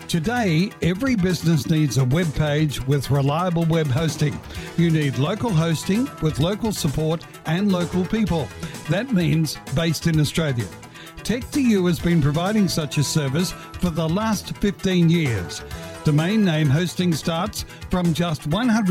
Today, every business needs a web page with reliable web hosting. You need local hosting with local support and local people. That means based in Australia. Tech2U has been providing such a service for the last 15 years. Domain name hosting starts from just $100